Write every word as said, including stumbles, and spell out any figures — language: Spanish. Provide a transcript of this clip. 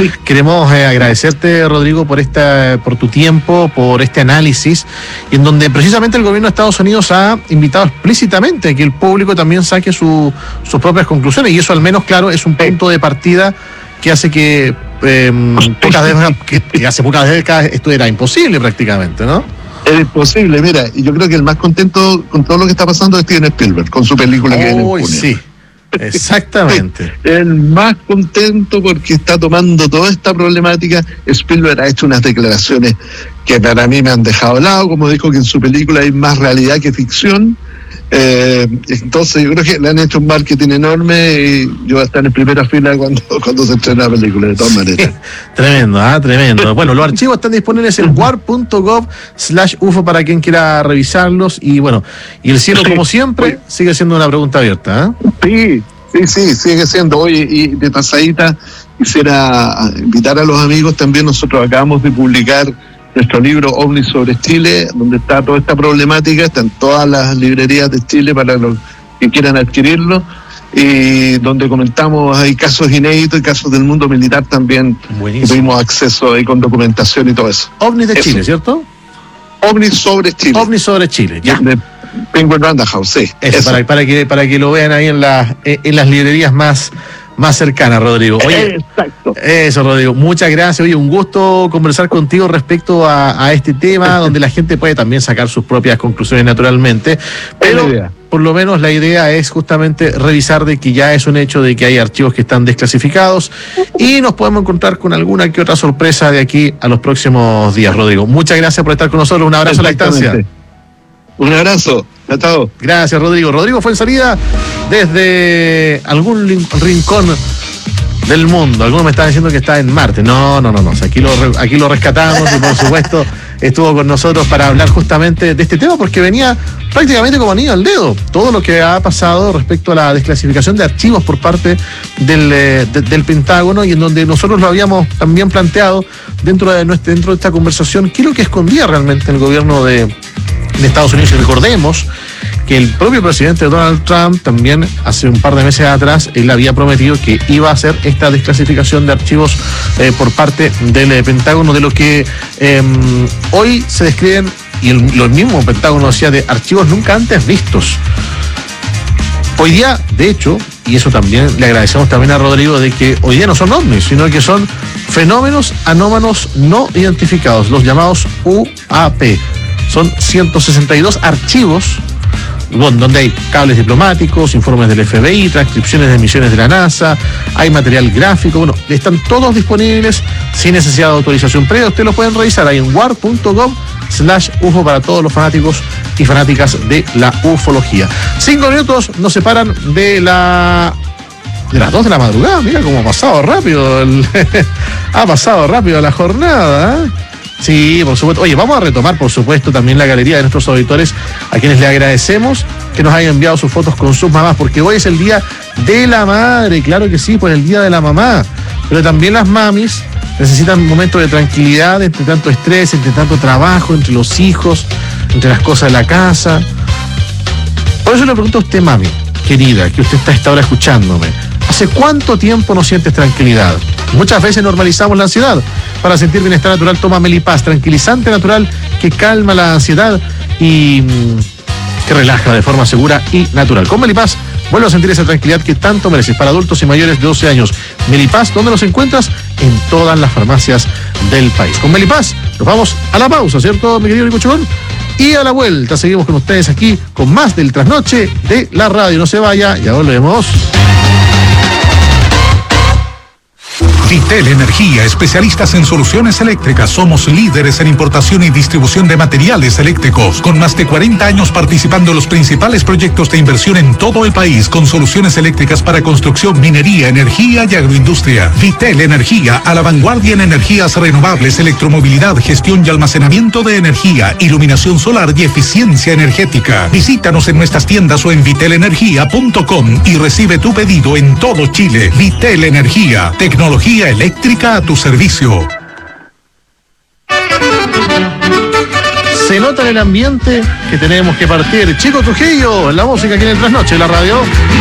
Sí. Queremos eh, agradecerte, Rodrigo, por esta, por tu tiempo, por este análisis, y en donde precisamente el gobierno de Estados Unidos ha invitado explícitamente a que el público también saque su, sus propias conclusiones, y eso al menos, claro, es un punto de partida que hace que, eh, pocas décadas, que, que hace pocas décadas esto era imposible prácticamente, ¿no? Es imposible, mira, y yo creo que el más contento con todo lo que está pasando es Steven Spielberg, con su película que viene en junio. Sí, exactamente. El más contento porque está tomando toda esta problemática. Spielberg ha hecho unas declaraciones que para mí me han dejado al lado, como dijo que en su película hay más realidad que ficción. Eh, entonces yo creo que le han hecho un marketing enorme y yo voy a estar en primera fila cuando, cuando se estrena la película, de todas maneras. Tremendo, ¿ah? Tremendo. Bueno, los archivos están disponibles en war punto gov slash U F O para quien quiera revisarlos, y bueno, y el cielo, como siempre, sigue siendo una pregunta abierta, ¿eh? Sí, sí, sí, sigue siendo. Oye, y de pasadita quisiera invitar a los amigos también. Nosotros acabamos de publicar nuestro libro OVNI sobre Chile, donde está toda esta problemática, está en todas las librerías de Chile para los que quieran adquirirlo, y donde comentamos, hay casos inéditos y casos del mundo militar también. Buenísimo. Tuvimos acceso ahí con documentación y todo eso. OVNI de Eso. Chile, ¿cierto? OVNI sobre Chile. OVNI sobre Chile, ya. De Penguin Random House, sí. Eso, eso. Para, para, que, para que lo vean ahí en, la, en las librerías más, más cercanas, Rodrigo. Oye, Exacto. Eso, Rodrigo, muchas gracias. Oye, un gusto conversar contigo respecto a, a este tema, donde la gente puede también sacar sus propias conclusiones naturalmente, pero por lo menos la idea es justamente revisar de que ya es un hecho de que hay archivos que están desclasificados, y nos podemos encontrar con alguna que otra sorpresa de aquí a los próximos días, Rodrigo. Muchas gracias por estar con nosotros, un abrazo a la distancia. Un abrazo, tratado. Gracias, Rodrigo. Rodrigo fue en salida desde algún rincón del mundo. Algunos me estaban diciendo que está en Marte. No, no, no, no. Aquí lo, aquí lo rescatamos y por supuesto estuvo con nosotros para hablar justamente de este tema, porque venía prácticamente como anillo al dedo todo lo que ha pasado respecto a la desclasificación de archivos por parte del, de, del Pentágono, y en donde nosotros lo habíamos también planteado dentro de, nuestra, dentro de esta conversación, qué es lo que escondía realmente el gobierno de, de Estados Unidos. Y recordemos que el propio presidente Donald Trump también hace un par de meses atrás, él había prometido que iba a hacer esta desclasificación de archivos eh, por parte del eh, Pentágono, de lo que eh, hoy se describen, y el, lo mismo Pentágono decía, de archivos nunca antes vistos. Hoy día, de hecho, y eso también le agradecemos también a Rodrigo, de que hoy día no son ovnis, sino que son fenómenos anómalos no identificados, los llamados U A P. Son ciento sesenta y dos archivos, bueno, donde hay cables diplomáticos, informes del F B I, transcripciones de misiones de la NASA, hay material gráfico, bueno, están todos disponibles sin necesidad de autorización previa. Ustedes lo pueden revisar ahí en war punto gov slash U F O para todos los fanáticos y fanáticas de la ufología. Cinco minutos nos separan de la de las dos de la madrugada. Mira cómo ha pasado rápido el ha pasado rápido la jornada, ¿eh? Sí, por supuesto. Oye, vamos a retomar, por supuesto, también la galería de nuestros auditores, a quienes le agradecemos que nos hayan enviado sus fotos con sus mamás, porque hoy es el Día de la Madre, claro que sí, pues el Día de la Mamá. Pero también las mamis necesitan un momento de tranquilidad entre tanto estrés, entre tanto trabajo, entre los hijos, entre las cosas de la casa. Por eso le pregunto a usted, mami, querida, que usted está a esta hora escuchándome, ¿hace cuánto tiempo no sientes tranquilidad? Muchas veces normalizamos la ansiedad. Para sentir bienestar natural, toma Melipaz, tranquilizante natural que calma la ansiedad y mmm, que relaja de forma segura y natural. Con Melipaz vuelve a sentir esa tranquilidad que tanto mereces. Para adultos y mayores de doce años, Melipaz, ¿dónde los encuentras? En todas las farmacias del país. Con Melipaz nos vamos a la pausa, ¿cierto, mi querido Nico Chugón? Y a la vuelta seguimos con ustedes aquí con más del Trasnoche de la Radio. No se vaya, ya volvemos. Vitel Energía, especialistas en soluciones eléctricas. Somos líderes en importación y distribución de materiales eléctricos, con más de cuarenta años participando en los principales proyectos de inversión en todo el país, con soluciones eléctricas para construcción, minería, energía y agroindustria. Vitel Energía, a la vanguardia en energías renovables, electromovilidad, gestión y almacenamiento de energía, iluminación solar y eficiencia energética. Visítanos en nuestras tiendas o en vitel energía punto com y recibe tu pedido en todo Chile. Vitel Energía, tecnología eléctrica a tu servicio. Se nota en el ambiente que tenemos que partir. Chico Trujillo, en la música aquí en el Trasnoche, la radio.